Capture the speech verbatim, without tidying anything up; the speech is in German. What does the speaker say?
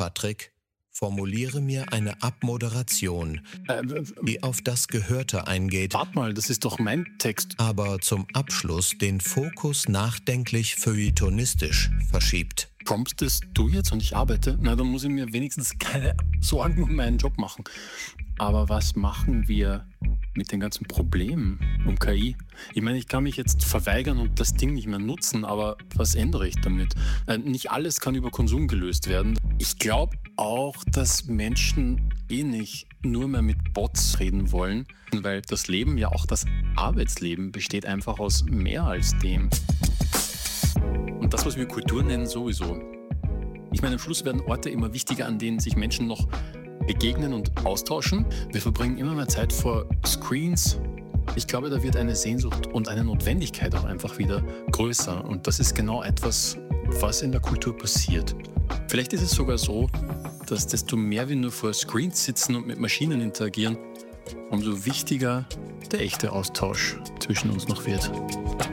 Patrick, formuliere mir eine Abmoderation, Äh, die auf das Gehörte eingeht, warte mal, das ist doch mein Text. aber zum Abschluss den Fokus nachdenklich feuilletonistisch verschiebt. Promptest du jetzt und ich arbeite? Na, dann muss ich mir wenigstens keine Sorgen um meinen Job machen. Aber was machen wir mit den ganzen Problemen um K I? Ich meine, ich kann mich jetzt verweigern und das Ding nicht mehr nutzen, aber was ändere ich damit? Äh, nicht alles kann über Konsum gelöst werden. Ich glaube auch, dass Menschen eh nicht nur mehr mit Bots reden wollen, weil das Leben, ja auch das Arbeitsleben, besteht einfach aus mehr als dem. Und das, was wir Kultur nennen, sowieso. Ich meine, am Schluss werden Orte immer wichtiger, an denen sich Menschen noch begegnen und austauschen. Wir verbringen immer mehr Zeit vor Screens. Ich glaube, da wird eine Sehnsucht und eine Notwendigkeit auch einfach wieder größer. Und das ist genau etwas, was in der Kultur passiert. Vielleicht ist es sogar so, dass desto mehr wir nur vor Screens sitzen und mit Maschinen interagieren, umso wichtiger der echte Austausch zwischen uns noch wird.